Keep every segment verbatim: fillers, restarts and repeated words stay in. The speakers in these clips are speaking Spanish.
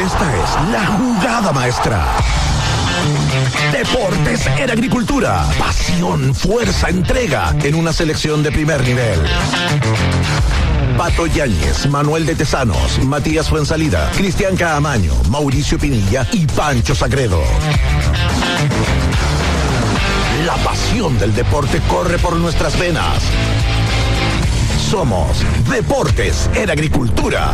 Esta es la jugada maestra. Deportes en agricultura. Pasión, fuerza, entrega en una selección de primer nivel. Pato Yáñez, Manuel de Tesanos, Matías Fuensalida, Cristian Caamaño, Mauricio Pinilla y Pancho Sagredo. La pasión del deporte corre por nuestras venas. Somos Deportes en Agricultura.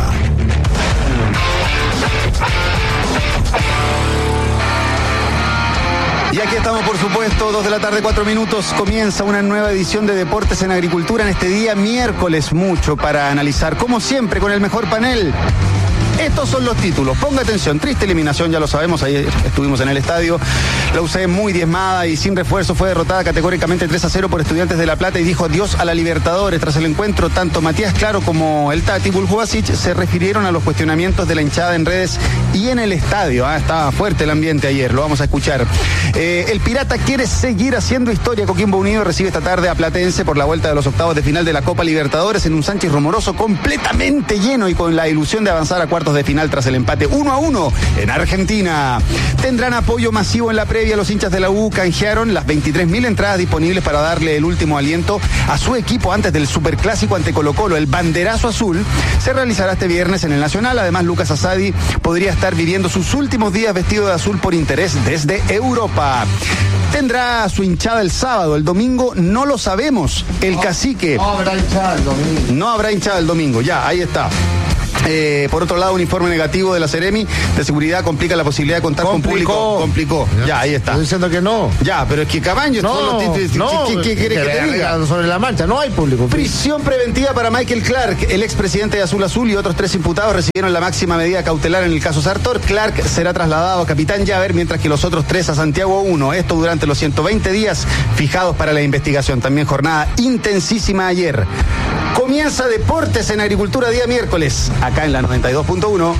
Y aquí estamos, por supuesto, dos de la tarde, cuatro minutos. Comienza una nueva edición de Deportes en Agricultura en este día miércoles. Mucho para analizar, como siempre, con el mejor panel. Estos son los títulos. Ponga atención. Triste eliminación, ya lo sabemos. Ayer estuvimos en el estadio. La U C muy diezmada y sin refuerzo fue derrotada categóricamente tres a cero por Estudiantes de La Plata y dijo adiós a la Libertadores. Tras el encuentro, tanto Matías Claro como el Tati Buljubasic se refirieron a los cuestionamientos de la hinchada en redes y en el estadio. Ah, estaba fuerte el ambiente ayer. Lo vamos a escuchar. Eh, el Pirata quiere seguir haciendo historia. Coquimbo Unido recibe esta tarde a Platense por la vuelta de los octavos de final de la Copa Libertadores en un Sánchez Romoroso completamente lleno y con la ilusión de avanzar a cuartos de final tras el empate uno a uno en Argentina. Tendrán apoyo masivo en la previa. Los hinchas de la U canjearon las veintitrés mil entradas disponibles para darle el último aliento a su equipo antes del superclásico ante Colo-Colo. El banderazo azul se realizará este viernes en el Nacional. Además, Lucas Asadi podría estar viviendo sus últimos días vestido de azul por interés desde Europa. Tendrá su hinchada el sábado, el domingo no lo sabemos. El Cacique. No habrá hinchada el domingo. No habrá hinchada el domingo, ya, ahí está. Eh, por otro lado, un informe negativo de la Seremi de seguridad complica la posibilidad de contar Complicó. con público. Complicó. Ya, ya ahí está. Estoy diciendo que no. Ya, pero es que Cabaño No, los no. ¿Qué, qué quiere que, que te diga? Sobre la mancha, no hay público. Prisión preventiva para Michael Clark. El expresidente de Azul Azul y otros tres imputados recibieron la máxima medida cautelar en el caso Sartor. Clark será trasladado a Capitán Llaver, mientras que los otros tres a Santiago uno. Esto durante los ciento veinte días fijados para la investigación. También jornada intensísima ayer. Comienza Deportes en Agricultura día miércoles, acá en la noventa y dos punto uno.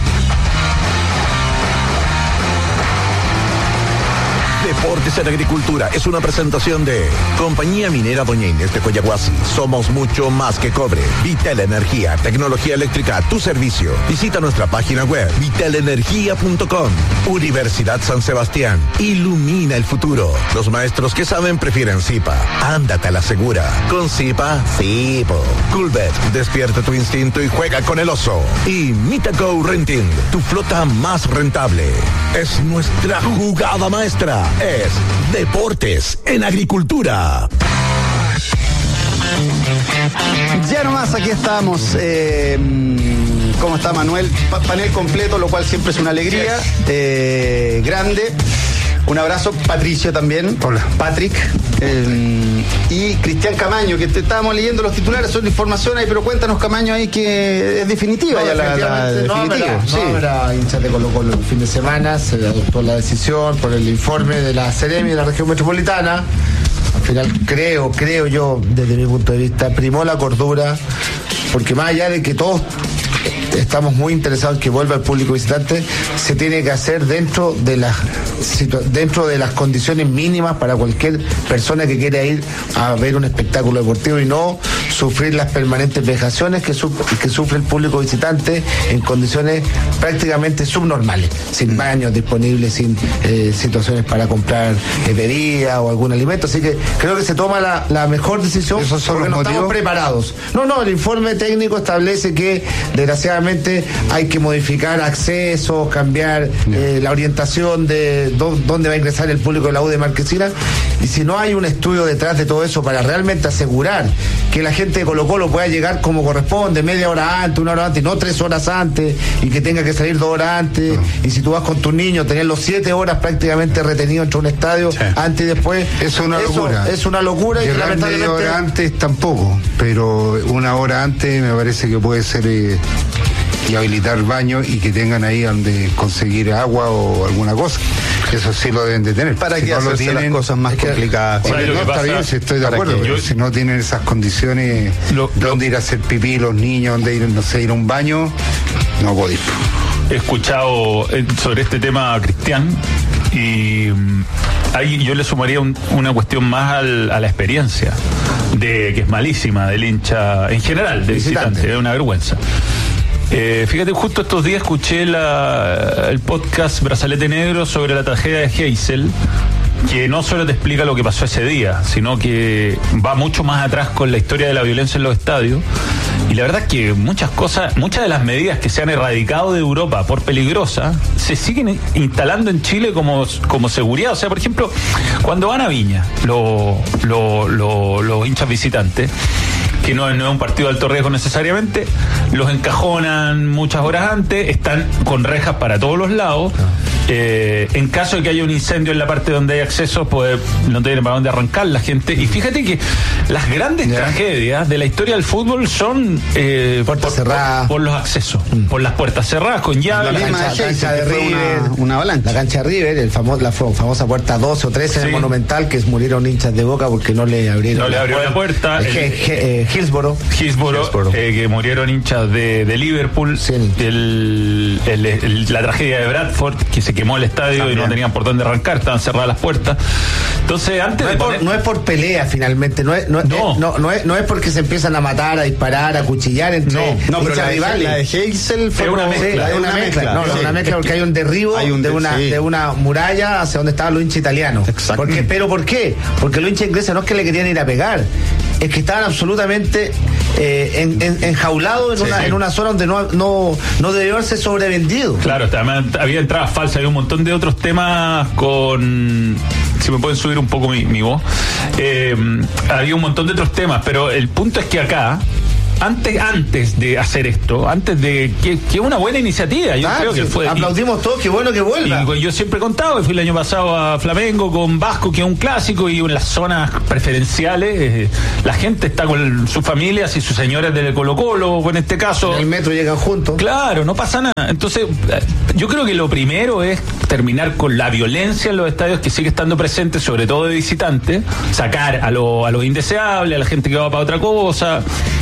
Deportes en Agricultura es una presentación de Compañía Minera Doña Inés de Coyahuasi. Somos mucho más que cobre. Vitel Energía, tecnología eléctrica a tu servicio. Visita nuestra página web vitel energía punto com. Universidad San Sebastián. Ilumina el futuro. Los maestros que saben prefieren Zipa. Ándate a la segura. Con Zipa, Zipo. Coolbet, despierta tu instinto y juega con el oso. Y Mitago Renting, tu flota más rentable. Es nuestra jugada maestra. Es Deportes en Agricultura. Ya nomás aquí estamos. Eh, ¿Cómo está Manuel? Pa- panel completo, lo cual siempre es una alegría. Eh, grande. Un abrazo, Patricio también. Hola. Patrick. Eh, y Cristian Camaño, que te estábamos leyendo los titulares, son información ahí, pero cuéntanos, Camaño, ahí que es definitiva No, ya la, la no definitiva. habrá, Sí. no habrá hinchas de Colo-Colo el fin de semana. Se adoptó la decisión por el informe de la Seremi de la región metropolitana. Al final creo, creo yo, desde mi punto de vista, primó la cordura, porque más allá de que todos estamos muy interesados en que vuelva el público visitante, se tiene que hacer dentro de las dentro de las condiciones mínimas para cualquier persona que quiera ir a ver un espectáculo deportivo y no sufrir las permanentes vejaciones que, su, que sufre el público visitante en condiciones prácticamente subnormales, sin baños disponibles, sin eh, situaciones para comprar eh, bebida o algún alimento. Así que creo que se toma la, la mejor decisión. ¿Esos son porque los no motivos? estamos preparados. No, no, el informe técnico establece que desgraciadamente hay que modificar accesos, cambiar eh, la orientación de dó- dónde va a ingresar el público de la U de Marquesina, y si no hay un estudio detrás de todo eso para realmente asegurar que la gente de Colo-Colo pueda llegar como corresponde, media hora antes, una hora antes, y no tres horas antes, y que tenga que salir dos horas antes, no. Y si tú vas con tus niños, tenerlos siete horas prácticamente retenidos entre un estadio, sí. Antes y después. Es una eso locura. Es una locura y, y lamentablemente. Media hora antes tampoco, pero una hora antes me parece que puede ser. Eh, y habilitar baños y que tengan ahí donde conseguir agua o alguna cosa. Eso sí lo deben de tener. ¿Para si qué no hacerse tienen, las cosas más que, complicadas? No, está pasa, bien, si estoy de acuerdo, pero yo, si no tienen esas condiciones, lo, donde lo, ir a hacer pipí los niños, donde ir, no sé, ir a un baño, no podéis. He escuchado sobre este tema a Cristian y ahí yo le sumaría un, una cuestión más al, a la experiencia, de que es malísima del hincha en general, de visitante, es una vergüenza. Eh, fíjate, justo estos días escuché la, el podcast Brazalete Negro sobre la tragedia de Heysel, que no solo te explica lo que pasó ese día, sino que va mucho más atrás con la historia de la violencia en los estadios. Y la verdad es que muchas cosas, muchas de las medidas que se han erradicado de Europa por peligrosas, se siguen instalando en Chile como, como seguridad. O sea, por ejemplo, cuando van a Viña, los lo, lo, lo hinchas visitantes, que no, no es un partido de alto riesgo necesariamente, los encajonan muchas horas antes, están con rejas para todos los lados. Eh, en caso de que haya un incendio en la parte donde hay acceso, pues no tienen para dónde arrancar la gente. Y fíjate que las grandes yeah. tragedias de la historia del fútbol son eh, puertas por, cerradas, por, por los accesos, mm. por las puertas cerradas, con llave. La, la cancha, cancha, cancha de River, una, una avalancha. La cancha de River, el famo, la famosa puerta doce o trece sí. en el Monumental, que murieron hinchas de Boca porque no le abrieron, no le abrió la puerta. El, el, el, Hillsborough. Hillsborough, Hillsborough. Eh, que murieron hinchas de, de Liverpool. Sí. El, el, el, la tragedia de Bradford, que se quemó el estadio También. y no tenían por dónde arrancar, estaban cerradas las puertas. Entonces, antes no de es por, poner... no es por pelea finalmente, no es, no, no. Es, no, no, es, no es porque se empiezan a matar, a disparar, a cuchillar entre no, no pero la, rivales. La de Heysel fue una, una mezcla, sí, una, una mezcla. mezcla. No, sí. una mezcla porque hay un derribo hay un de, de, una, sí. de una muralla hacia donde estaban los hinchas italianos. Porque, pero ¿por qué? Porque los hinchas ingleses no es que le querían ir a pegar, es que estaban absolutamente eh, en, en, enjaulados en, sí, una, sí. en una zona donde no, no, no debió haberse sobrevendido. Claro, también había entradas falsas, había un montón de otros temas con... Si me pueden subir un poco mi, mi voz. Eh, había un montón de otros temas, pero el punto es que acá, antes antes de hacer esto, antes de que, que una buena iniciativa, yo ah, creo que fue. Aplaudimos todos, qué bueno que vuelva. Y yo siempre he contado que fui el año pasado a Flamengo con Vasco, que es un clásico, y en las zonas preferenciales eh, la gente está con sus familias y sus señores del Colo Colo, o en este caso. En el metro llegan juntos. Claro, no pasa nada. Entonces, yo creo que lo primero es terminar con la violencia en los estadios, que sigue estando presente, sobre todo de visitantes, sacar a los a los indeseables, a la gente que va para otra cosa.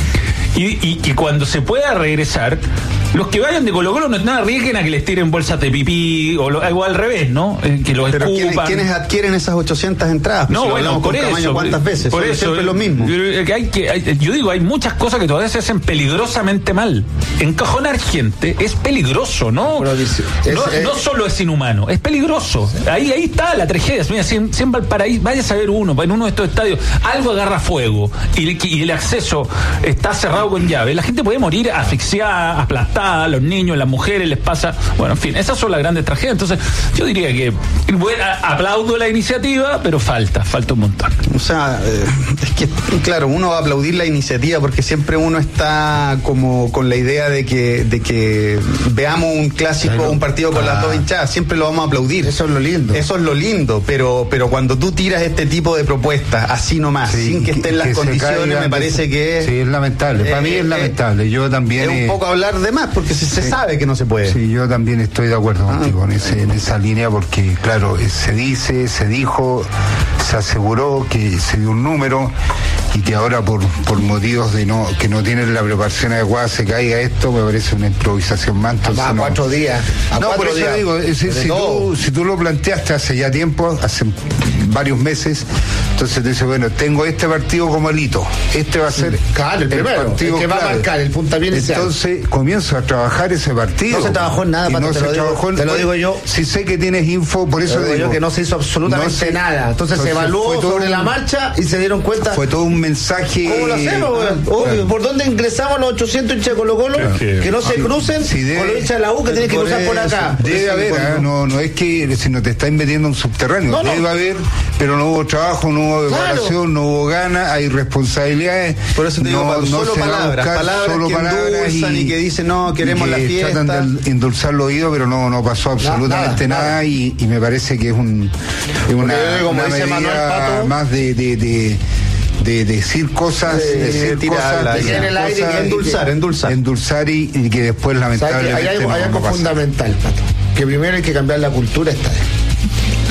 Y, y que cuando se pueda regresar, los que vayan de Colo Colo no, no arriesguen a que les tiren bolsas de pipí o, lo, o al revés, ¿no? Eh, que los Pero escupan. ¿quiénes, ¿quiénes adquieren esas ochocientas entradas? Pues no, si bueno, por eso. ¿Cuántas veces? Por Son eso, siempre lo mismo. Que hay que, hay, yo digo, hay muchas cosas que todavía se hacen peligrosamente mal. Encajonar gente es peligroso, ¿no? Es, no, es, no solo es inhumano, es peligroso. Sí. Ahí ahí está la tragedia. Mira, si en, si en Valparaíso, vaya a saber uno, en uno de estos estadios, algo agarra fuego y, y el acceso está cerrado con llave, la gente puede morir asfixiada, aplastada, los niños, las mujeres les pasa, bueno, en fin, esas son las grandes tragedias. Entonces yo diría que bueno, aplaudo la iniciativa, pero falta, falta un montón. O sea, eh, es que claro, uno va a aplaudir la iniciativa porque siempre uno está como con la idea de que de que veamos un clásico, claro, un partido con ah. las dos hinchadas, siempre lo vamos a aplaudir. Eso es lo lindo. Eso es lo lindo, pero pero cuando tú tiras este tipo de propuestas así nomás, sí, sin que, que estén las condiciones, me parece que es... Sí, es lamentable, eh, para mí es lamentable. Yo también... Es un poco hablar de más, porque se, se sí. sabe que no se puede. Sí, yo también estoy de acuerdo ah. contigo en, ese, en esa línea, porque claro, se dice, se dijo, se aseguró que se dio un número y que ahora por por motivos de no que no tienen la preparación adecuada se caiga esto, me parece una improvisación más. A, a no. cuatro días. A no, cuatro por eso días. digo, si, si, tú, si tú lo planteaste hace ya tiempo, hace varios meses, entonces te dice, bueno, tengo este partido como el hito, este va a ser claro, el, el primero, partido el que clave. Va a marcar el puntapié inicial. Entonces comienzo a trabajar ese partido. No se trabajó en nada, Pato, no te, se lo trabajó digo, en, te lo digo yo. Si sé que tienes info, por eso te digo, digo yo que no se hizo absolutamente no se, entonces, nada. Entonces se evaluó sobre un, la marcha y se dieron cuenta. Fue todo un mensaje. ¿Cómo lo hacemos? Ah, Obvio, claro. ¿Por dónde ingresamos los ochocientos hinchas de Colo Colo? Que, que no se crucen si debe, con los hinchas de la U que tienen que cruzar por acá. Debe haber, ¿eh? no, no es que si no te estás metiendo en un subterráneo, no, no. debe haber, pero no hubo trabajo, no hubo preparación, claro. no hubo ganas, hay responsabilidades. Por eso te digo, no, no solo palabras, buscar, palabras solo que palabras endulzan y, y que dicen no, queremos que la fiesta. Tratan de endulzar los oídos, pero no, no pasó absolutamente nada, nada, nada. Y, y me parece que es, un, es una, una medida más de, de, de de decir cosas, de, decir de cosas, de decir en el aire, cosas, endulzar, endulzar, endulzar y, y que después lamentablemente hay algo, no, hay algo no fundamental, Pato, que primero hay que cambiar la cultura esta vez.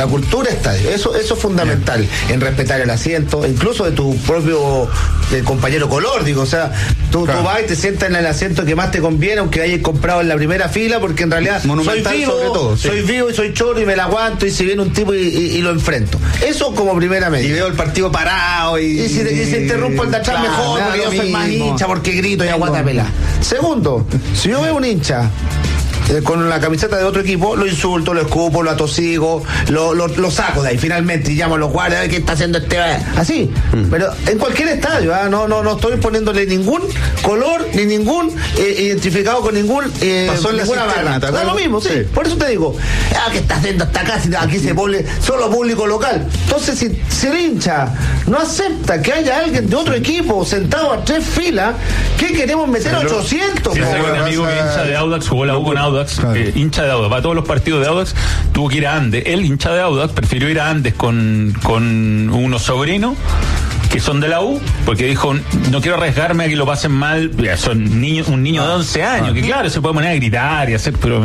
La cultura estadio, eso, eso es fundamental, bien. En respetar el asiento, incluso de tu propio de compañero color, digo, o sea, tú, claro. tú vas y te sientas en el asiento que más te conviene, aunque hayas comprado en la primera fila, porque en realidad soy vivo, sobre todo, sí. soy vivo y soy choro y me la aguanto, y si viene un tipo y, y, y lo enfrento. Eso como primera medida. Y veo el partido parado y... Y si, y si interrumpo el de atrás, claro, mejor, porque yo soy mismo. Más hincha, porque grito y aguanta pelá. Segundo, si yo veo un hincha con la camiseta de otro equipo, lo insulto, lo escupo, lo atosigo, lo, lo, lo saco de ahí finalmente y llamo a los guardias, ¿qué está haciendo este? Así, mm. pero en cualquier estadio, ¿eh? no, no, no estoy poniéndole ningún color ni ningún eh, identificado con ningún eh, pasó en ninguna barra. Da lo mismo, sí. sí. Por eso te digo, ah, ¿qué está haciendo hasta acá? Si aquí se pone solo público local. Entonces, si, si el hincha no acepta que haya alguien de otro equipo sentado a tres filas, ¿qué queremos meter a ochocientos? Sí, tengo un amigo que hincha de Audax, jugó la U con Audax. Claro. Eh, hincha de Audax, va a todos los partidos de Audax, tuvo que ir a Andes. Él, hincha de Audax, prefirió ir a Andes con, con unos sobrinos que son de la U, porque dijo, no quiero arriesgarme a que lo pasen mal. Son niños, un niño de once años, ah, que claro, se puede poner a gritar y hacer, pero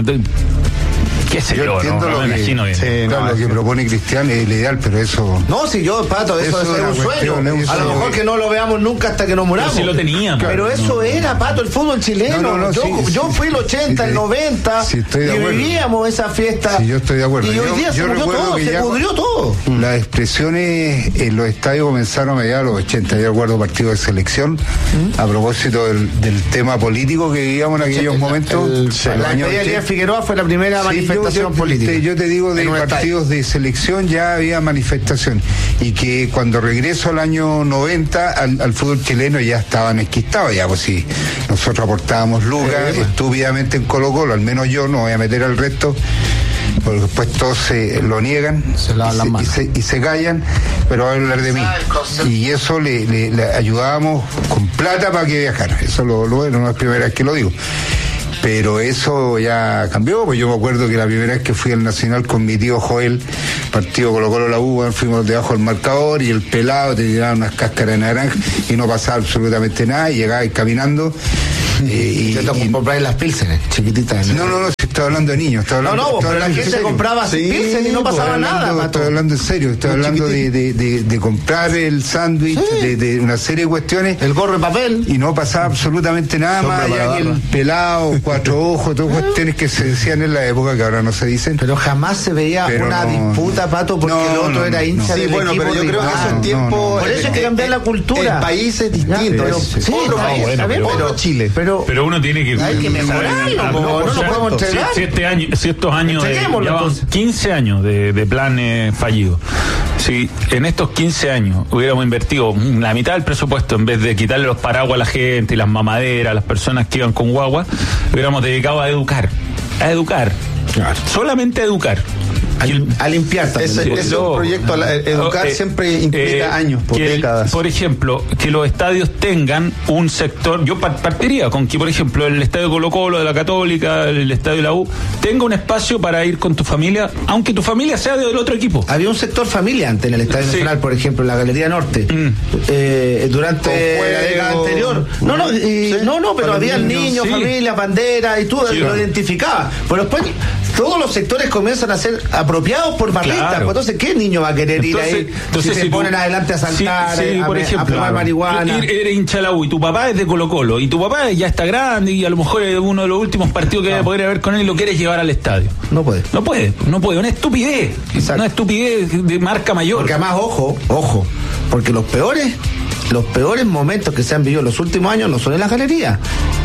qué sé yo, yo entiendo no, lo, no que, imagino sí, no, no, lo que propone Cristian es el ideal, pero eso... No, si yo, Pato, eso, eso es un sueño. Eso a lo mejor que no lo veamos nunca hasta que nos muramos. Pero sí lo teníamos. Pero eso no, era, Pato, el fútbol chileno. No, no, no, yo, sí, yo fui el ochenta, sí, el noventa, sí, y vivíamos esa fiesta. Sí, yo estoy de acuerdo. Y hoy día yo, se murió todo, se pudrió todo. Las expresiones en los estadios comenzaron a mediados de los ochenta. Yo recuerdo partidos de selección, ¿Mm? a propósito del, del tema político que vivíamos en aquellos el, momentos. El, el, el, la despedida de Figueroa fue la primera sí, manifestación yo, política. Yo te digo, de partidos de selección ya había manifestación, y que cuando regreso al año noventa al, al fútbol chileno ya estaban esquistados, ya pues si nosotros aportábamos lucas eh, estúpidamente en Colo Colo, al menos yo, no voy a meter al resto, porque después todos se lo niegan se y, se, y, se, y se callan, pero va a hablar de mí, y eso le, le, le ayudábamos con plata para que viajara, eso lo, lo bueno, no es la primera vez que lo digo. Pero eso ya cambió, pues yo me acuerdo que la primera vez que fui al Nacional con mi tío Joel, partido Colo Colo la U, fuimos debajo del marcador y el pelado te tiraba unas cáscaras de naranja y no pasaba absolutamente nada, y llegaba caminando. Eh, y te y, comprar las Pilsener, chiquititas. No, no, no, si estaba hablando de niños. Estaba hablando, no, no, estaba pero hablando la gente compraba sí, Pilsen y no pasaba hablando, nada. Estoy hablando en serio, estoy Muy hablando de, de, de, de comprar el sándwich, sí. de, de una serie de cuestiones. El gorro de papel. Y no pasaba absolutamente nada más allá que el pelado, cuatro ojos, todas cuestiones que se decían en la época que ahora no se dicen. Pero jamás se veía pero una no, disputa, Pato, porque no, el otro no, era hincha no. Sí, del bueno, equipo pero yo creo rival. que eso es tiempo. Por eso hay que cambiar la cultura. El país es distinto. Otro país, otro Chile. Pero uno tiene que hay que mejorarlo, no, no, no, no podemos entregar. Si, si, este año, si estos años, de, ya van quince años de, de planes fallidos, si en estos quince años hubiéramos invertido la mitad del presupuesto, en vez de quitarle los paraguas a la gente y las mamaderas a las personas que iban con guagua, hubiéramos dedicado a educar, a educar, claro. solamente a educar. A, a limpiar también. Ese, ese es un proyecto, a la, educar eh, siempre implica eh, años, por décadas. El, por ejemplo, que los estadios tengan un sector, yo partiría con que, por ejemplo, el estadio Colo Colo de la Católica, el estadio de la U, tenga un espacio para ir con tu familia, aunque tu familia sea del otro equipo. Había un sector familia antes en el Estadio sí. Nacional, por ejemplo, en la Galería Norte, mm. eh, durante la década anterior. No, no, y, sí. no, no, pero había niños, sí. familias, banderas, y tú sí, lo claro. identificabas. Pero después todos los sectores comienzan a ser apropiados por barristas. Claro. Pues entonces, ¿qué niño va a querer entonces, ir ahí entonces, si, si se ponen tú, adelante a saltar, sí, sí, a, por a, ejemplo, a fumar claro. marihuana? Eres hincha de la U y tu papá es de Colo Colo y tu papá ya está grande y a lo mejor es uno de los últimos partidos que no. podría haber con él y lo quieres llevar al estadio. No puede. No puede, no puede. Una estupidez. Exacto. Una estupidez de marca mayor. Porque además, ojo, ojo, porque los peores los peores momentos que se han vivido en los últimos años no son en las galerías,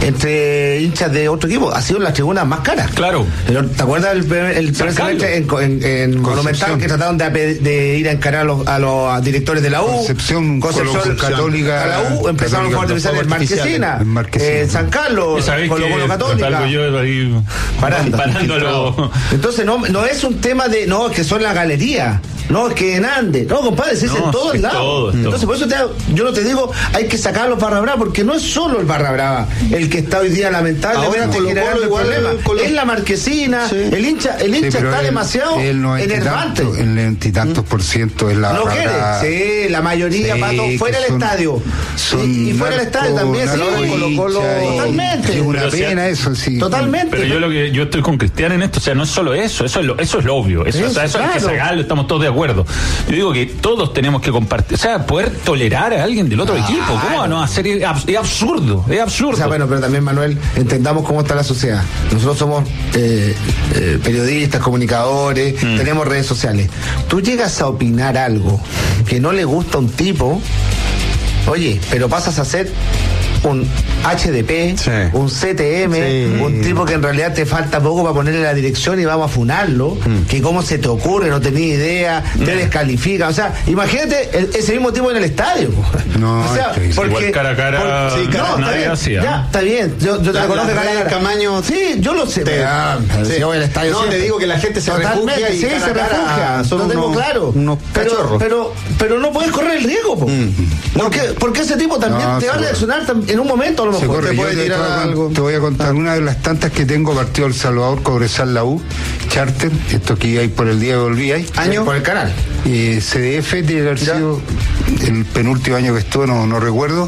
entre hinchas de otro equipo, ha sido en las tribunas más caras. Claro. ¿Te acuerdas el primer, el primer semestre en, en, en Monumental que trataron de, de ir a encarar a los, a los directores de la U? Concepción, Concepción Católica. A la U empezaron a utilizar en Marquesina, en Marquesina. Eh, San Carlos, Colo Colo Católica. Yo ahí parando. Parándolo. Entonces no, no es un tema de, no, que son las galerías. no, es que en Andes, no, compadre, se dice No, en todos es lados. todo, es Entonces, todo. por eso te, yo no te digo, hay que sacar los barra brava, porque no es solo el barra brava el que está hoy día lamentablemente Ahora, Colo-Colo generando el igual, problema. Colo- Es la marquesina, Sí. el hincha, el hincha Sí, pero está el- demasiado el noventa y enervante. tanto- el noventa y tantos por ciento es la No barra quiere, brava. sí, la mayoría, Sí, Pato, fuera que del son- estadio. son y, y fuera del narco- estadio también, sí. narco Colo-Colo, hincha y- totalmente. y es una Pero si- pena eso, sí. Totalmente. Pero yo lo que yo estoy con Cristian en esto, o sea, no es solo eso, eso es lo, eso es lo obvio, eso, Eso, o sea, eso hay que claro. sacarlo, estamos todos de acuerdo. Yo digo que todos tenemos que compartir, o sea, poder tolerar a alguien del otro Claro. equipo, ¿cómo no hacer? Es abs- es absurdo, es absurdo. O sea, bueno, pero también, Manuel, entendamos cómo está la sociedad. Nosotros somos eh, eh, periodistas, comunicadores, Mm. tenemos redes sociales. Tú llegas a opinar algo que no le gusta a un tipo, oye, pero pasas a ser un H D P, Sí. un C T M, Sí. un tipo que en realidad te falta poco para ponerle la dirección y vamos a funarlo, que cómo se te ocurre, no tenía idea, te descalifica. O sea, imagínate el- ese mismo tipo en el estadio. No, o sea, es que porque, igual cara a cara, por- sí, cara- nadie no, está bien, hacía. ya, está bien, yo, yo te La- reconozco las cara a redes cara. Camaño Sí, yo lo sé. te- pero- ah, si sí. yo voy al estadio No, siempre. te digo que la gente se Totalmente, refugia y sí, cara se a cara refugia, son lo tengo unos- claro. unos pero, cachorros. pero, pero no puedes correr el riesgo, po. porque, porque ese tipo también No, te va a se reaccionar tam- en un momento a lo Se mejor. corre. Te Yo puede te, tirar te voy a, algo. con- te voy a contar una de las tantas que tengo, partido El Salvador, Cobresal la U, Charter, esto que iba ahí por el día que volví ahí. Año por el canal. Eh, C D F tiene que haber Ya. sido el penúltimo año que estuve, no, no recuerdo.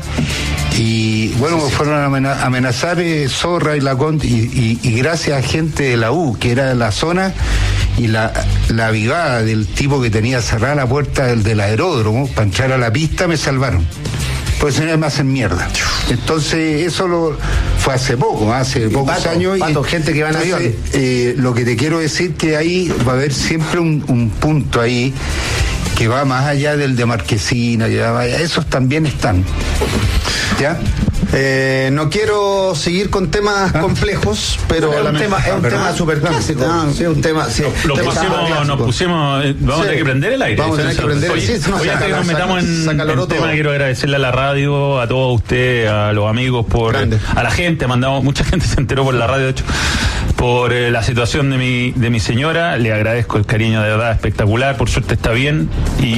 Y bueno, me fueron a amena- amenazar eh, Zorra y la Conti, y, y, y gracias a gente de la U, que era de la zona, y la, la avivada del tipo que tenía cerrada la puerta del, del aeródromo para entrar a la pista, me salvaron. Pues se me hacen mierda. Entonces, eso lo fue hace poco, hace pocos Pato, años. Pato, gente que va en entonces, avión. eh, lo que te quiero decir que ahí va a haber siempre un, un punto ahí que va más allá del de Marquesina, ya vaya, esos también están. ¿Ya? Eh, no quiero seguir con temas complejos, pero Pero es un la- tema, es un ¿verdad? tema súper clásico. Ah, Sí, un tema. Sí, Lo tema pusimos, clásico. nos pusimos, eh, vamos a Sí. tener que prender el aire. Vamos a tener Eso, que prender el- oye, sí, no, oye, saca- antes que nos saca- metamos en, sacaloró en tema, todo. quiero agradecerle a la radio, a todos ustedes, a los amigos, por Grande. a la gente, mandamos, mucha gente se enteró por la radio, de hecho, por eh, la situación de mi, de mi señora. Le agradezco el cariño, de verdad, espectacular, por suerte está bien. Y,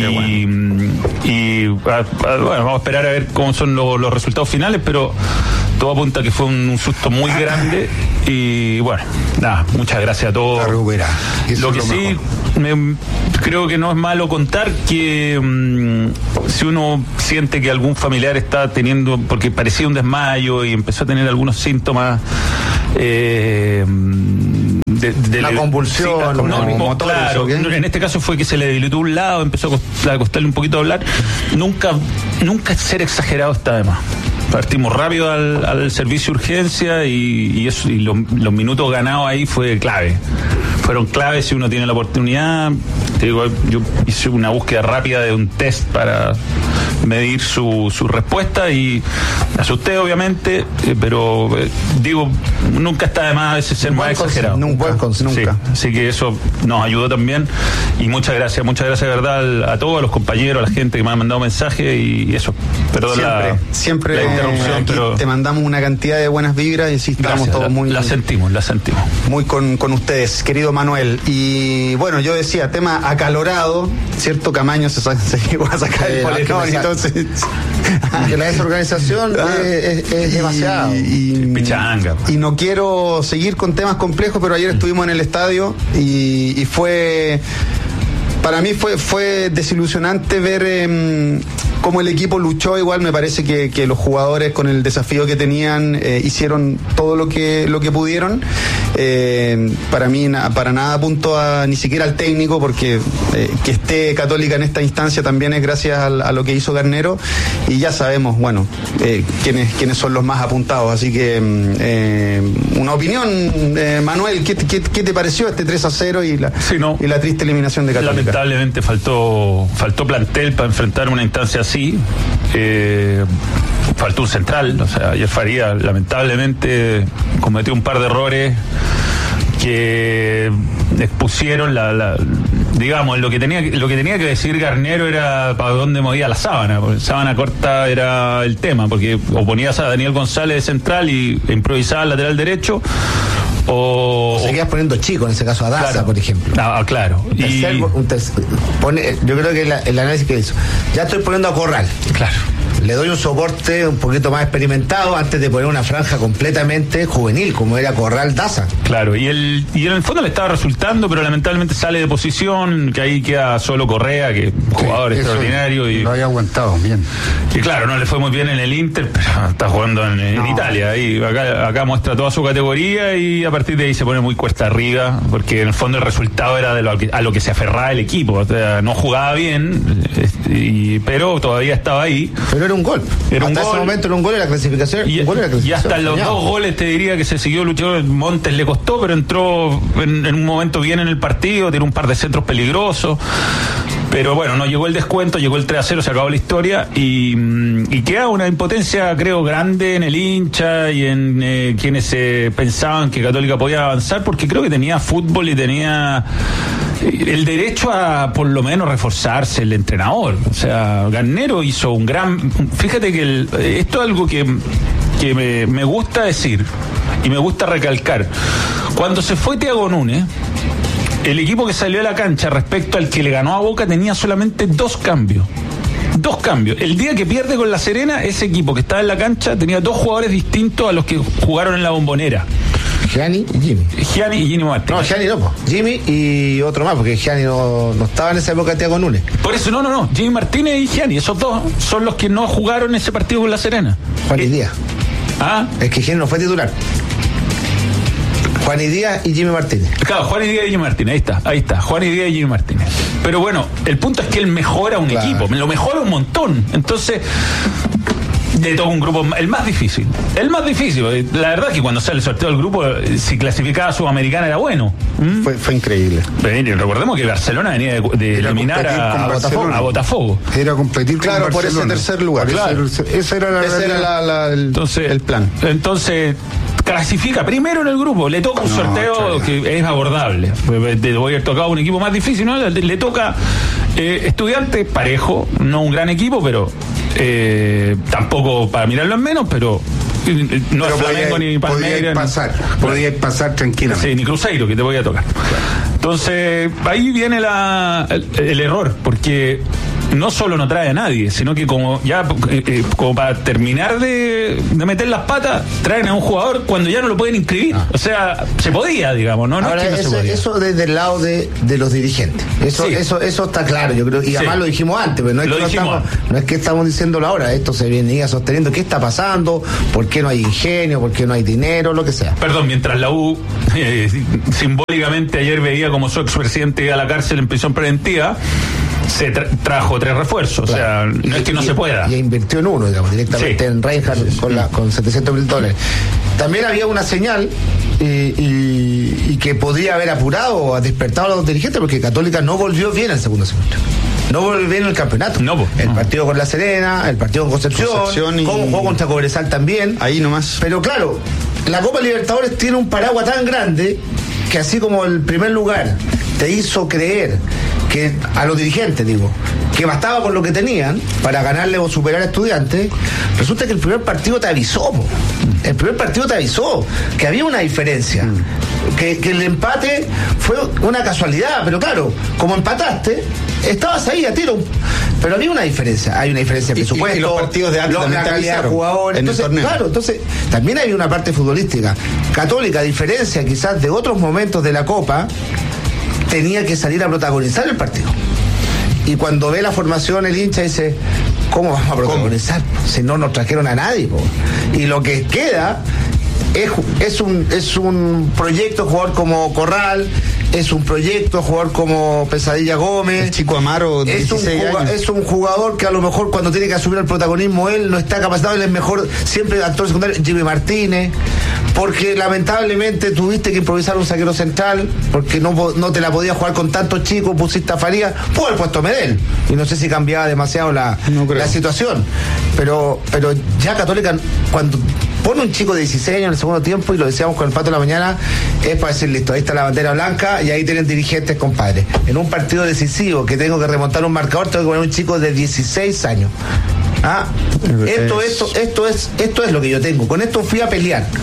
y a- a- bueno, vamos a esperar a ver cómo son los, los resultados finales, pero todo apunta que fue un, un susto muy grande. Y bueno, nada, muchas gracias a todos. A recuperar. Eso Lo es que lo sí, mejor. me- creo que no es malo contar que mm, si uno siente que algún familiar está teniendo, porque parecía un desmayo y empezó a tener algunos síntomas eh, de, de Una convulsión, no, una- no, como motores, claro, ¿o qué? en este caso fue que se le debilitó un lado, empezó a cost- a costarle un poquito hablar. Nunca, nunca ser exagerado está de más. Partimos rápido al, al servicio de urgencia y, y eso, y los, los minutos ganados ahí fue clave. Fueron claves si uno tiene la oportunidad. Te digo, yo hice una búsqueda rápida de un test para medir su, su respuesta y me asusté obviamente, eh, pero eh, digo, nunca está de más a veces ser Un más buen exagerado. consejo, un buen consejo. Sí, Nunca. así que eso nos ayudó también y muchas gracias, muchas gracias de verdad al- a todos, a los compañeros, a la gente que me ha mandado mensajes y eso. Perdón siempre, la, siempre la interrupción, aquí pero te mandamos una cantidad de buenas vibras y sí, estamos gracias, todos la, muy, la sentimos, la sentimos. muy con, con ustedes, querido Manuel. Y bueno, yo decía, tema acalorado, ¿cierto? Camaño se, sa- se llegó a sacar Eh, el no, es que polerón, me sa- entonces... Que la desorganización Ah, es, es- es y- demasiado. Y, Pichanga. y no quiero seguir con temas complejos, pero ayer estuvimos en el estadio y, y fue. Para mí fue, fue desilusionante ver eh, cómo el equipo luchó. Igual me parece que, que los jugadores con el desafío que tenían eh, hicieron todo lo que lo que pudieron. Eh, para mí na- para nada apunto a ni siquiera al técnico, porque eh, que esté Católica en esta instancia también es gracias al- a, lo que hizo Garnero, y ya sabemos, bueno, eh, quiénes, quiénes son los más apuntados. Así que mm, eh, una opinión, eh, Manuel, ¿qué, qué, qué te pareció este tres a cero y la, Sí, no. y la triste eliminación de Católica? Lamentablemente faltó faltó plantel para enfrentar una instancia así. Eh, faltó un central. O sea, ayer Faría lamentablemente cometió un par de errores que expusieron la, la- digamos, lo que tenía que- lo que tenía que decir Garnero era para dónde movía la sábana, porque sábana corta era el tema, porque o ponías a Daniel González de central y improvisaba el lateral derecho, O, o seguías poniendo chico, en ese caso a Daza, claro, por ejemplo. Ah, claro. Un tercer, y, un tercer, pone, yo creo que la, el análisis que hizo, ya estoy poniendo a Corral. Claro. Le doy un soporte un poquito más experimentado antes de poner una franja completamente juvenil, como era Corral Daza. Claro, y, el, y en el fondo le estaba resultando, pero lamentablemente sale de posición, que ahí queda solo Correa, que es un jugador Sí, extraordinario. Y lo había aguantado bien. Y claro, no le fue muy bien en el Inter, pero está jugando en, en No. Italia. Y acá, acá muestra toda su categoría y a partir de ahí se pone muy cuesta arriba, porque en el fondo el resultado era de lo que, a lo que se aferraba el equipo. O sea, no jugaba bien, y, pero todavía estaba ahí. Pero era un gol. Era Hasta un ese gol. momento era un gol en la clasificación. Y, un gol en la y clasificación, hasta los soñado. dos goles te diría que se siguió luchando. Montes le costó, pero entró en, en un momento bien en el partido, tiró un par de centros peligrosos. Pero bueno, no llegó el descuento, llegó el tres a cero, se acabó la historia y, y queda una impotencia, creo, grande en el hincha y en eh, quienes eh, pensaban que Católica podía avanzar, porque creo que tenía fútbol y tenía el derecho a por lo menos reforzarse el entrenador. O sea, Garnero hizo un gran... Fíjate que el, esto es algo que, que me, me gusta decir y me gusta recalcar. Cuando se fue Thiago Núñez, el equipo que salió a la cancha respecto al que le ganó a Boca tenía solamente dos cambios. Dos cambios. El día que pierde con La Serena, ese equipo que estaba en la cancha tenía dos jugadores distintos a los que jugaron en la Bombonera. Gianni y Jimmy. Gianni y Jimmy Martínez. No, Gianni no, po. Jimmy y otro más, porque Gianni no, no estaba en esa época de Thiago Núñez. Por eso, no, no, no. Jimmy Martínez y Gianni, esos dos son los que no jugaron ese partido con La Serena. Juan y Díaz. Ah, Es que Gianni no fue titular. Juan y Díaz y Jimmy Martínez. claro, Juan y Díaz y Jimmy Martínez, ahí está, ahí está, Juan y Díaz y Jimmy Martínez. Pero bueno, el punto es que él mejora un Claro. equipo, lo mejora un montón. Entonces, de todo un grupo, el más difícil, el más difícil. La verdad es que cuando sale el sorteo del grupo, si clasificaba a Sudamericana era bueno. ¿Mm? Fue, fue increíble. Pero recordemos que Barcelona venía de, de Era eliminar competir a, con a Botafogo, Barcelona. a Botafogo. Era competir Claro, con por ese Barcelona. tercer lugar. Por Claro. ese- esa era la Ese era realidad. la- la- el, Entonces, el plan. Entonces, clasifica primero en el grupo, le toca un No, sorteo chaval. que es abordable. Le voy a tocar un equipo más difícil, ¿no? Le, le toca eh, Estudiantes parejo, no un gran equipo, pero eh, tampoco para mirarlo en menos, pero eh, no Pero es Flamengo podía- ni Palmeiras. podía ni- pasar, podía pasar tranquilamente. Sí, ni Cruzeiro, que te voy a tocar. Entonces, ahí viene la, el, el error, porque no solo no trae a nadie, sino que como ya eh, eh, como para terminar de, de meter las patas, traen a un jugador cuando ya no lo pueden inscribir. O sea, se podía, digamos, no, no Ahora, es que no eso, se podía. eso desde el lado de, de los dirigentes. Eso, Sí. eso, eso está claro, yo creo. Y Sí. además lo dijimos antes, pero no es, Lo que no, dijimos estamos, antes. no es que estamos diciéndolo ahora, esto se venía sosteniendo. ¿Qué está pasando? ¿Por qué no hay ingenio? ¿Por qué no hay dinero? Lo que sea. Perdón, mientras la U eh, simbólicamente ayer veía como su expresidente iba a la cárcel en prisión preventiva, se tra- trajo tres refuerzos. Claro. O sea, no es que no Y- se pueda. Y invirtió en uno, digamos, directamente Sí. en Reinhardt con, la, con setecientos mil dólares. También había una señal y, y- y que podría haber apurado o despertado a los dirigentes porque Católica no volvió bien al segundo semestre. No volvió bien en el campeonato. No, po. el No. partido con La Serena, el partido con Concepción, Concepción y- cómo jugó contra Cobresal también. Ahí nomás. Pero claro, la Copa Libertadores tiene un paraguas tan grande que así como el primer lugar te hizo creer que a los dirigentes, digo, que bastaba con lo que tenían para ganarle o superar a Estudiantes, resulta que el primer partido te avisó, po. El primer partido te avisó que había una diferencia, que, que el empate fue una casualidad, pero claro, como empataste, estabas ahí a tiro, pero había una diferencia, hay una diferencia de Y- y- presupuesto, y los partidos de antes los- también la te calidad de avisaron jugadores, en el entonces, torneo. claro, entonces también hay una parte futbolística. Católica, a diferencia quizás de otros momentos de la Copa, tenía que salir a protagonizar el partido. Y cuando ve la formación, el hincha dice, ¿cómo vamos a protagonizar? Si no nos trajeron a nadie, po. Y lo que queda es, es, un, es un proyecto jugador como Corral, es un proyecto jugador como Pesadilla Gómez. El chico Amaro, de Es un, dieciséis juga- años. es un jugador que a lo mejor cuando tiene que asumir el protagonismo él no está capacitado, él es mejor siempre actor secundario. Jimmy Martínez, porque lamentablemente tuviste que improvisar un saquero central, porque no, po- no te la podías jugar con tantos chicos, pusiste a Farías, pudo haber puesto a Medel, y no sé si cambiaba demasiado la, No creo. la situación, pero, pero ya Católica, cuando pone un chico de dieciséis años en el segundo tiempo, y lo decíamos con el Pato de la mañana, es para decir, listo, ahí está la bandera blanca y ahí tienen dirigentes, compadre. En un partido decisivo que tengo que remontar un marcador, tengo que poner un chico de dieciséis años. ¿Ah? Es- Esto, esto, esto es, esto es lo que yo tengo. Con esto fui a pelear.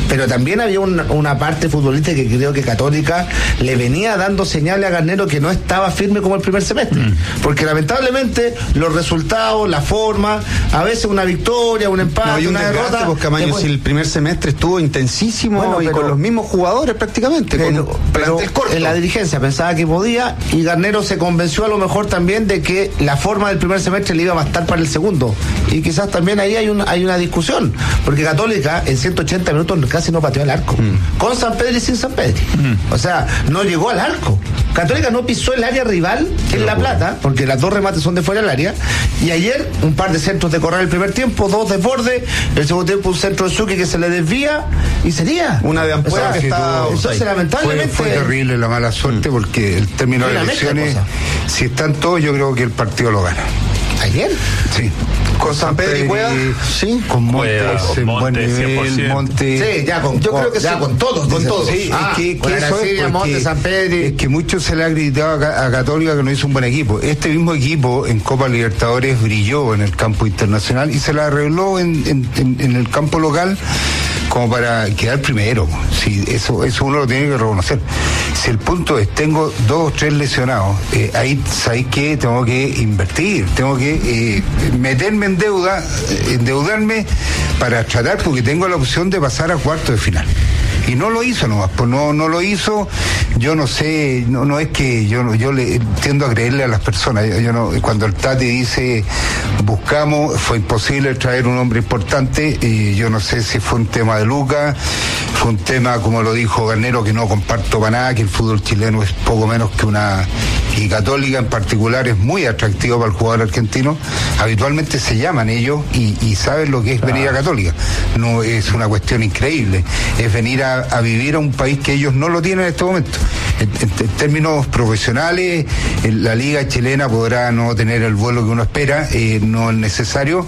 pero también había una, una parte futbolística que creo que Católica le venía dando señales a Garnero que no estaba firme como el primer semestre, mm. porque lamentablemente los resultados, la forma, a veces una victoria, un empate, no, y un una desgaste, derrota. Pues Camaño, después... si el primer semestre estuvo intensísimo bueno, y pero, con los mismos jugadores prácticamente, pero, con pero en la dirigencia pensaba que podía, y Garnero se convenció a lo mejor también de que la forma del primer semestre le iba a bastar para el segundo, y quizás también ahí hay una, hay una discusión, porque Católica en ciento ochenta minutos casi no pateó al arco, mm. con San Pedro y sin San Pedro, mm. o sea, no llegó al arco. Católica no pisó el área rival en La Plata, porque las dos remates son de fuera del área, y ayer un par de centros de Corral el primer tiempo, dos de borde, el segundo tiempo un centro de Suki que se le desvía, y sería una de Ampuero, o sea, que está entonces lamentablemente fue, fue terrible la mala suerte, mm. porque el término de elecciones, si están todos, yo creo que el partido lo gana. ¿Ayer? Sí. Con San Pedro y Cueva, sí, con Montes en buen nivel, Montes. Sí, ya con, yo con, creo que ya sí. con todos, con todos. Sí, ah, es que, que eso Aracilla, es Montes, San Pedro. Es que mucho se le ha criticado a, a Católica que no hizo un buen equipo. Este mismo equipo en Copa Libertadores brilló en el campo internacional y se la arregló en, en, en, en el campo local como para quedar primero. Sí, eso, eso uno lo tiene que reconocer. Si el punto es, tengo dos o tres lesionados, eh, ahí sabéis que tengo que invertir, tengo que eh, meterme en deuda, endeudarme para tratar, porque tengo la opción de pasar a cuarto de final. Y no lo hizo nomás, pues no, no lo hizo. Yo no sé, no, no es que yo yo le tiendo a creerle a las personas. Yo, yo no, cuando el Tati dice buscamos, fue imposible traer un hombre importante, y yo no sé si fue un tema de Lucas, fue un tema, como lo dijo Garnero, que no comparto para nada, que el fútbol chileno es poco menos que una, y Católica en particular es muy atractivo para el jugador argentino. Habitualmente se llaman ellos y, y saben lo que es venir a Católica. No es una cuestión increíble, es venir a a vivir a un país que ellos no lo tienen en este momento. En, en, en términos profesionales, en la liga chilena podrá no tener el vuelo que uno espera, eh, no es necesario,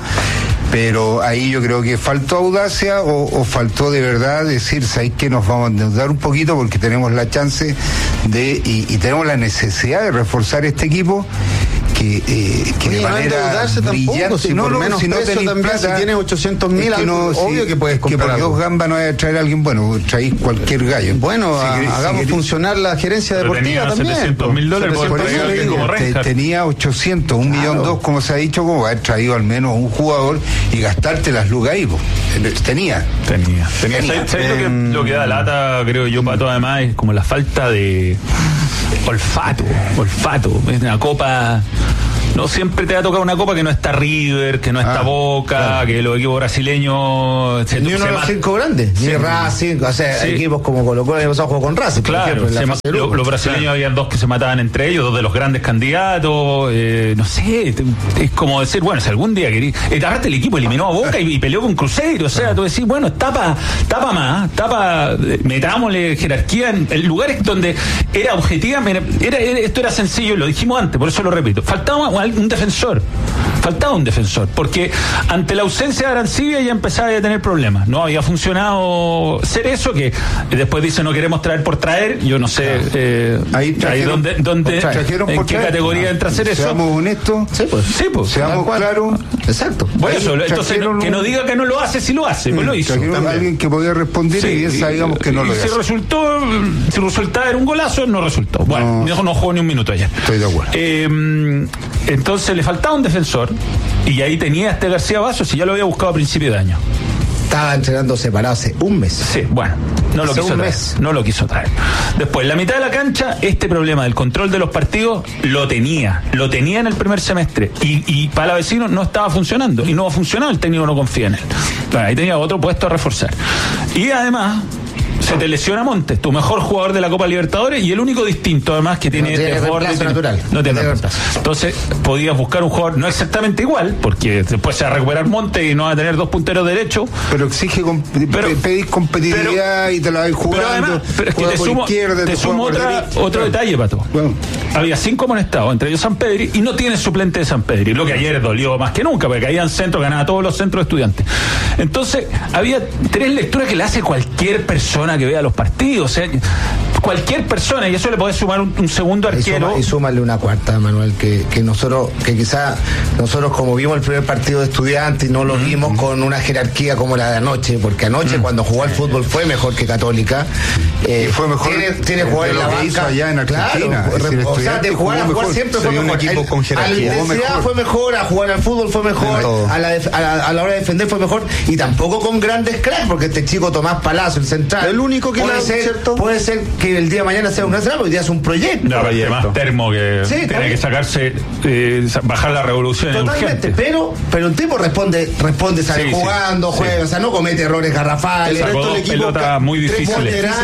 pero ahí yo creo que faltó audacia o, o faltó de verdad decir, ¿sabes qué? Nos vamos a endeudar un poquito porque tenemos la chance de y, y tenemos la necesidad de reforzar este equipo. Que, eh, que Oye, de no manera brillante, si no, no, menos si no tenés plata, si tienes ochocientos mil, es que no, obvio si, que puedes comprar que por dos gambas no hay a traer a alguien, bueno, traéis cualquier gallo. Bueno, si a, querés, hagamos si funcionar la gerencia pero deportiva tenía también. setecientos mil dólares por eso como te, tenía ochocientos, un millón dos, como se ha dicho, como haber traído al menos un jugador y gastarte las lucas ahí, po. Tenía. Tenía. Tenía. tenía. ¿Sabes eh, lo, que, lo que da lata, creo yo, para todo además, es como la falta de olfato, olfato. Es una copa. No siempre te va a tocar una copa que no está River, que no está ah, Boca, claro. que los equipos brasileños... Se, ni uno de los cinco grandes, sí. ni Racing, o sea, sí. equipos como Colo Colo, hemos jugado con Racing, claro, por ejemplo, se, lo, los brasileños claro. habían dos que se mataban entre ellos, dos de los grandes candidatos, eh, no sé, es como decir, bueno, si algún día querís... Eh, aparte el equipo eliminó a Boca y, y peleó con Cruzeiro, o sea, claro. tú decís, bueno, tapa, tapa más, tapa, metámosle jerarquía en, en lugares donde era objetiva, era, era, esto era sencillo, lo dijimos antes, por eso lo repito, faltaba un defensor, faltaba un defensor, porque ante la ausencia de Arancibia ya empezaba a tener problemas, no había funcionado ser eso, que después dice no queremos traer por traer, yo no sé claro. eh, ahí, ahí donde, donde en qué categoría entra hacer eso. Seamos honestos, sí, pues, sí, pues, seamos claros, exacto. Bueno, eso, entonces no, que no diga que no lo hace, si lo hace, pues lo hizo. Alguien que podía responder sí, y esa digamos que no lo hizo. Si resultó, si resultaba era un golazo, no resultó. Bueno, no, no jugó ni un minuto ayer. Estoy de acuerdo. Eh, entonces le faltaba un defensor y ahí tenía este García Vaso, si ya lo había buscado a principio de año. Estaba entrenando separado hace un mes. Sí, bueno, no lo hace quiso traer. Mes. No lo quiso traer. Después, la mitad de la cancha, este problema del control de los partidos lo tenía. Lo tenía en el primer semestre. Y, y Palavecino no estaba funcionando. Y no ha funcionado, el técnico no confía en él. Bueno, ahí tenía otro puesto a reforzar. Y además... se te lesiona Montes, tu mejor jugador de la Copa Libertadores y el único distinto además que tiene, no tiene este jugador tiene, natural. No tiene reemplazo. Entonces podías buscar un jugador no exactamente igual, porque después se va a recuperar Montes y no va a tener dos punteros derechos. Pero exige comp pero, pedís competitividad pero, y te la vais jugando. Pero además, pero es que te sumo, izquierda, te sumo otra, otro detalle, Pato. Bueno. Había cinco amonestados, entre ellos San Pedri, y no tiene suplente de San Pedri, lo que ayer dolió más que nunca, porque caían centros, ganaba todos los centros de estudiantes. Entonces, había tres lecturas que le hace cualquier persona que vea los partidos. O sea, cualquier persona, y eso le puede sumar un, un segundo arquero. Y, suma, y súmale una cuarta, Manuel, que, que nosotros, que quizás nosotros como vimos el primer partido de Estudiantes y no lo vimos con una jerarquía como la de anoche, porque anoche cuando jugó al fútbol fue mejor que Católica. Eh, y fue mejor tiene, tiene jugar en la banca hizo allá en Argentina. Claro, decir, o sea, de jugar a jugar siempre fue mejor. Un equipo con jerarquía. A la intensidad fue mejor, a jugar al fútbol fue mejor, a la, a, la, a la hora de defender fue mejor, y tampoco con grandes cracks, porque este chico Tomás Palacio, el central, el único que puede, la, ser, ¿cierto? puede ser que el día de mañana sea un gran central, hoy día es un proyecto. No, y además Termo que sí, tiene también. que sacarse, eh, bajar la revolución. Totalmente, pero, pero el tipo responde, responde, sale sí, jugando, sí, juega, sí. o sea, no comete errores garrafales. Sacó el pelota muy difícil.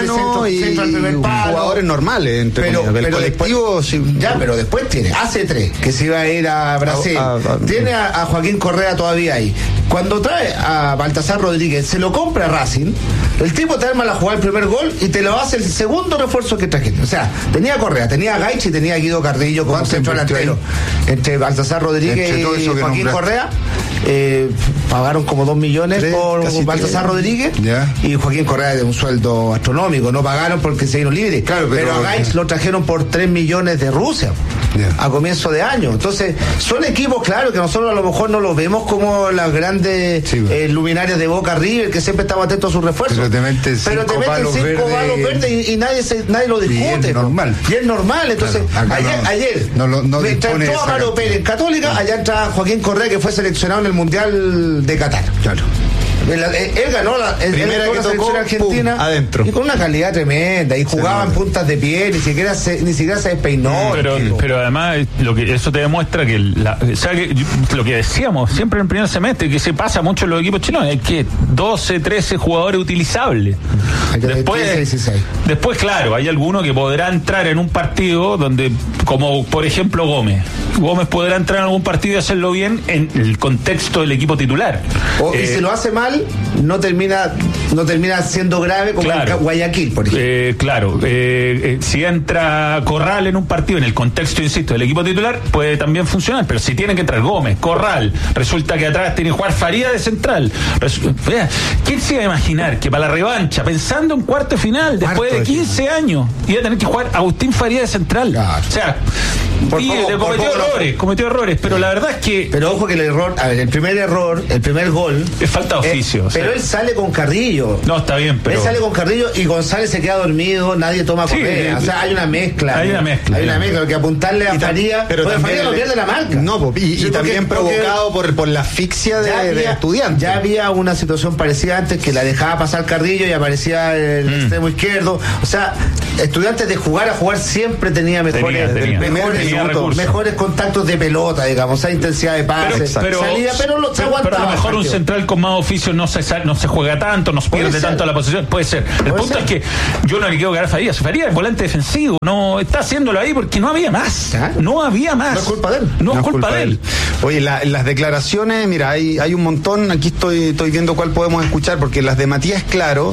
Y jugadores normales, entre pero, comillas, pero colectivo. Después, sí. Ya, pero después tiene, hace tres, que se iba a ir a Brasil. A, a, a, tiene a, a Joaquín Correa todavía ahí. Cuando trae a Baltasar Rodríguez, se lo compra a Racing, el tipo te arma la jugada el primer gol y te lo hace el segundo refuerzo que trajiste. O sea, tenía a Correa, tenía a Gaich y tenía a Guido Carrillo como centro delantero. Entre Baltasar Rodríguez Entre y Joaquín Correa, eh, pagaron como dos millones tres, por Baltasar tres. Rodríguez yeah. y Joaquín Correa de un sueldo astronómico. No pagaron porque se dieron libres. Claro, pero, pero a Gaich lo trajeron por tres millones de Rusia. Yeah. A comienzo de año. Entonces, son equipos, claro, que nosotros a lo mejor no los vemos como las grandes sí, eh, luminarias de Boca River, que siempre estamos atentos a sus refuerzos. Pero te meten cinco, pero te meten palos, cinco verde, palos verdes y, y nadie se, nadie lo discute. Y es normal. Y es normal. Entonces, claro, ayer, no, ayer no, no, no mientras entró Amaro Pérez en Católica, allá entra Joaquín Correa, que fue seleccionado en el Mundial de Qatar. Claro. Él, él ganó la, él, Primera él que la tocó, selección argentina pum, adentro. Y con una calidad tremenda y jugaba en puntas de pie, ni siquiera se, ni siquiera se despeinó. Pero, pero además lo que eso te demuestra que, la, o sea, que lo que decíamos siempre en el primer semestre, que se pasa mucho en los equipos chilenos, hay que doce, trece jugadores utilizables. Después, quince, dieciséis. Después, claro, hay alguno que podrá entrar en un partido donde, como por ejemplo Gómez. Gómez podrá entrar en algún partido y hacerlo bien en el contexto del equipo titular. O, eh, y si lo hace mal, no termina no termina siendo grave como claro, en Guayaquil, por ejemplo. Eh, claro, eh, eh, si entra Corral en un partido, en el contexto, insisto, del equipo titular, puede también funcionar, pero si tiene que entrar Gómez, Corral, resulta que atrás tiene que jugar Faría de central. Resu- ¿Quién se iba a imaginar que para la revancha, pensando en cuarto final, después de quince años, iba a tener que jugar Agustín Faría de central? Claro. O sea, por y poco, cometió por errores, no. cometió errores, pero la verdad es que... Pero ojo que el error, a ver, el primer error, el primer gol... Es falta de oficio. Eh, o sea, pero él sale con Carrillo. No, está bien, pero... Él sale con Carrillo y González se queda dormido, nadie toma sí, Correa. O sea, hay una mezcla. Hay una mezcla. Hay una mezcla, porque apuntarle a y Faría... Pero pues Faría no pierde la marca. No, y, y, sí, y también porque, provocado porque por, por la asfixia de, había, de estudiantes. Ya había una situación parecida antes, que la dejaba pasar Carrillo y aparecía el mm. extremo izquierdo. O sea, Estudiantes de jugar a jugar siempre tenía mejores, tenía, tenía. mejores, tenía minutos, mejores contactos de pelota, digamos, esa intensidad de pase, pero, pero, salida, pero lo se aguantaba. Pero a lo mejor un central con más oficio no se no se juega tanto, no se pierde ser. tanto la posición, puede ser. El punto ser. es que yo no le quiero ganar a Faría. Faría es volante defensivo, no está haciéndolo ahí porque no había más. ¿Ah? No había más. No es culpa de él. No, no es culpa, culpa de él. él. Oye, la, las declaraciones, mira, hay, hay un montón, aquí estoy, estoy viendo cuál podemos escuchar, porque las de Matías Claro,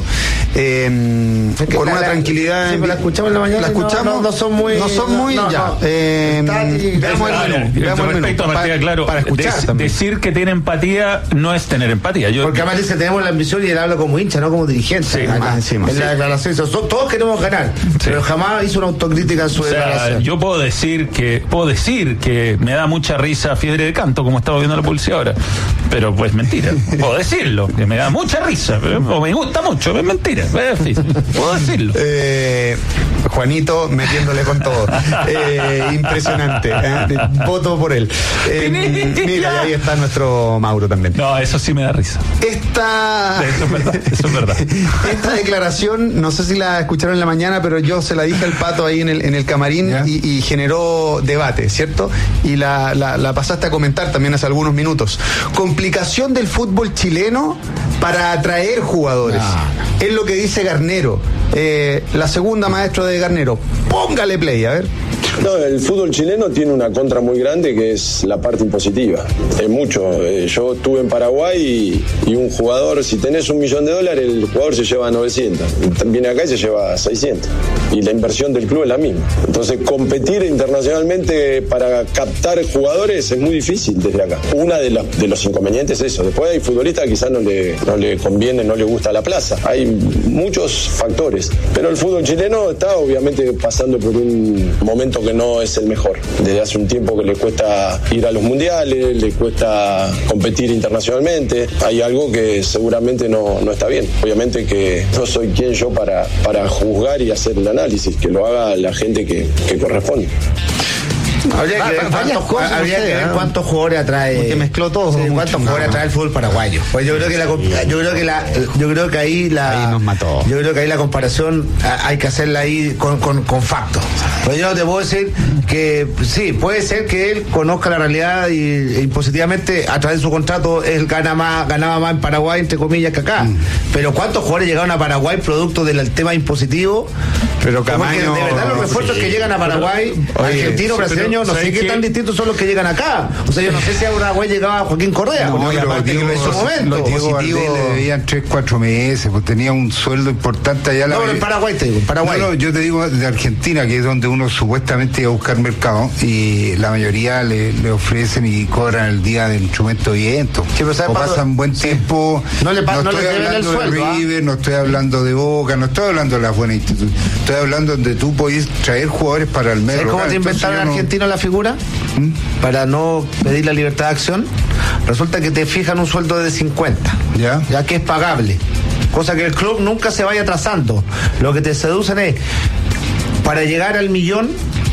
eh, es con la, una tranquilidad. Sí, la escuchamos en la mañana. La escuchamos. No, no, no son muy. No son muy. No, ya. No. Eh, veamos el menú. Veamos el menú. Para, claro, para escuchar. De, decir que tiene empatía no es tener empatía. Yo, porque además dice, tenemos la ambición y él habla como hincha, no como dirigente. Sí, acá, encima, en sí. la declaración. Todos queremos ganar, sí. pero jamás hizo una autocrítica en su o sea, declaración. Yo puedo decir que puedo decir que me da mucha risa Fiebre de Canto, como estaba viendo la publicidad ahora. Pero pues mentira. Puedo decirlo, que me da mucha risa, pero, o me gusta mucho, es mentira. Puedo decirlo. Eh, Juanito metiéndole con todo. Eh, impresionante. Eh, voto por él. Eh, mira, y ahí está nuestro Mauro también. No, eso sí me da risa. Esta. Eso es verdad. Eso es verdad. Esta declaración, no sé si la escucharon en la mañana, pero yo se la dije al Pato ahí en el, en el camarín y, y generó debate, ¿cierto? Y la, la, la pasaste a comentar también hace algunos minutos. Complicación del fútbol chileno para atraer jugadores. No. Es lo que dice Garnero. Eh, la segunda, maestro de Garnero. Póngale play, a ver. No, el fútbol chileno tiene una contra muy grande que es la parte impositiva. Es mucho. Eh, yo estuve en Paraguay y, y un jugador, si tenés un millón de dólares, el jugador se lleva novecientos. Viene acá y se lleva seiscientos. y la inversión del club es la misma. Entonces, competir internacionalmente para captar jugadores es muy difícil desde acá. Una de, la, de los inconvenientes es eso. Después hay futbolistas que quizás no le, no le conviene, no le gusta la plaza. Hay muchos factores. Pero el fútbol chileno está obviamente pasando por un momento que no es el mejor. Desde hace un tiempo que le cuesta ir a los mundiales, le cuesta competir internacionalmente. Hay algo que seguramente no, no está bien. Obviamente que no soy quien yo para, para juzgar y hacer el análisis, que lo haga la gente que, que corresponde. Habría que ver cuántos, cosas, habría que ver cuántos jugadores atrae. Porque mezcló todo. Sí, cuántos jugadores atrae el fútbol paraguayo. Pues yo creo que la, yo creo que la, yo creo que ahí la, ahí nos mató. Yo creo que ahí la comparación hay que hacerla ahí con, con, con factos. Pues yo te puedo decir que sí, puede ser que él conozca la realidad y, e impositivamente a través de su contrato él gana más, ganaba más en Paraguay entre comillas que acá. Mm. Pero cuántos jugadores llegaron a Paraguay producto del tema impositivo. Pero Camaño, de verdad los refuerzos sí. que llegan a Paraguay, oye, argentinos, brasileños, no sé qué tan distintos son los que llegan acá. O sea, yo no sé si a Paraguay llegaba Joaquín Correa. No, y aparte digo, que en su momento. Positivo, le debían tres, cuatro meses, pues tenía un sueldo importante allá. No, la... en Paraguay te digo, en Paraguay. No, no, yo te digo de Argentina, que es donde uno supuestamente iba a buscar mercado, y la mayoría le, le ofrecen y cobran el día del instrumento de viento. Sí, o pasan Pablo, buen sí. tiempo. No le pa- no, no estoy le hablando el sueldo, de River, ¿ah? no estoy hablando de Boca, no estoy hablando de las buenas instituciones. Estoy hablando donde tú podés traer jugadores para el medio. ¿Sabes cómo te inventaron en Argentina no... la figura? ¿Mm? Para no pedir la libertad de acción. Resulta que te fijan un sueldo de cincuenta, ya, ya que es pagable. Cosa que el club nunca se vaya atrasando. Lo que te seducen es, para llegar al millón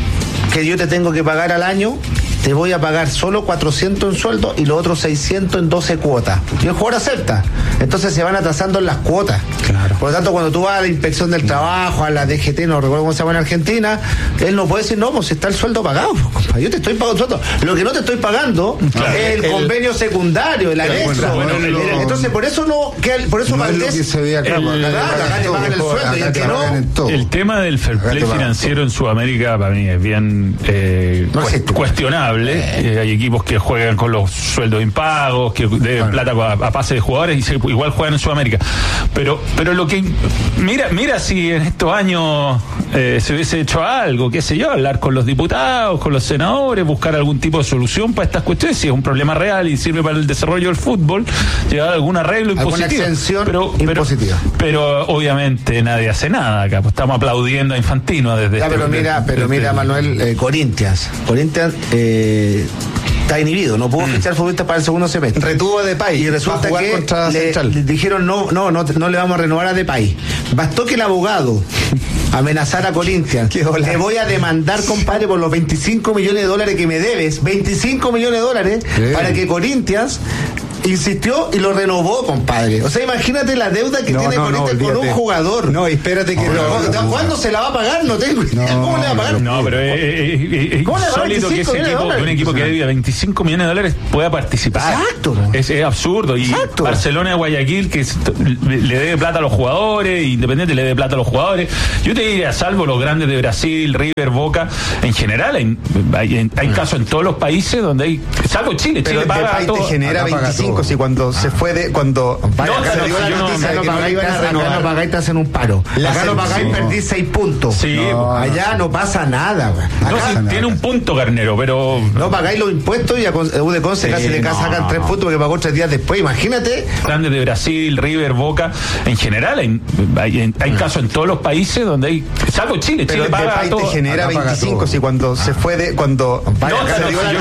que yo te tengo que pagar al año, te voy a pagar solo cuatrocientos en sueldo y los otros seiscientos en doce cuotas. Y el jugador acepta. Entonces se van atrasando en las cuotas. Claro. Por lo tanto, cuando tú vas a la inspección del trabajo, a la D G T, no recuerdo cómo se llama en Argentina, él no puede decir, no, pues está el sueldo pagado. Compa. Yo te estoy pagando el sueldo. Lo que no te estoy pagando claro. es el, el convenio secundario, el anexo. Bueno, bueno, el, entonces, por eso no, que, por eso no es lo que se ve acá. El, acá, acá, acá te pagan el sueldo y el que no. El tema del fair play financiero en Sudamérica para mí es bien eh, no cuest- cuestionable. Eh, hay equipos que juegan con los sueldos impagos, que deben bueno. plata a, a pase de jugadores y se, igual juegan en Sudamérica. Pero pero lo que mira mira si en estos años eh, se hubiese hecho algo, qué sé yo, hablar con los diputados, con los senadores, buscar algún tipo de solución para estas cuestiones, si es un problema real y sirve para el desarrollo del fútbol, llegar a algún arreglo impositivo. Alguna exención pero, pero, impositiva. Pero obviamente nadie hace nada acá, pues estamos aplaudiendo a Infantino desde ya, este, pero mira, desde, pero desde, mira Manuel, eh, Corinthians Corinthians eh, está inhibido, no pudo mm. fichar futbolistas para el segundo semestre. Retuvo a Depay y resulta que le, le dijeron no, no, no, no le vamos a renovar a Depay. Bastó que el abogado amenazara a Corinthians. Le voy a demandar, compadre, por los veinticinco millones de dólares que me debes, veinticinco millones de dólares, sí. para que Corinthians insistió y lo renovó, compadre. O sea, imagínate la deuda que no, tiene no, Corinthians no, con un jugador. No, espérate que... No, no, no, ¿cuándo se la va a pagar? No tengo idea. No, ¿cómo le va a pagar? No, pero es eh, eh, insólito que ese equipo, un equipo que debía veinticinco millones de dólares pueda participar. Exacto. Es, es absurdo. Y Exacto. Barcelona de Guayaquil, que le debe plata a los jugadores, Independiente le debe plata a los jugadores. Yo te diría, salvo los grandes de Brasil, River, Boca, en general hay, hay, hay casos en todos los países donde hay, salvo Chile, pero Chile paga Depay todo. Te genera veinticinco, si cuando se fue de cuando no, acá no, no, no, no, no pagáis, acá no pagáis, te hacen un paro. La acá no pagáis, perdís seis puntos. Sí, no, allá no pasa nada, güey. No, sí, tiene nada. Un punto, Carnero, pero no pagáis los impuestos y a U de Conce sí, casi le no, sacan tres puntos porque pagó tres días después. Imagínate. Grandes de Brasil, River, Boca, en general hay, hay, hay casos en todos los países donde hay, salvo Chile, pero Chile paga Depay todo. Te genera veinticinco, si cuando se fue de cuando no, acá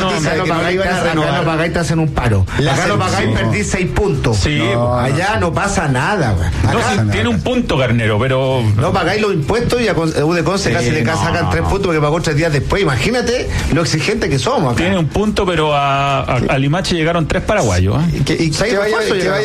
no pagáis, te hacen un paro. Acá no pagáis, perdís seis puntos. Sí, no, allá no pasa nada, güey. No, sí, tiene un punto, Carnero, pero no pagáis los impuestos y a U de Conce sí, casi le no, sacan tres puntos porque pagó tres días después. Imagínate lo exigente que somos acá. Tiene un punto, pero a, a, a Limache llegaron tres paraguayos. ¿eh? ¿Y, y, ¿Qué vaya,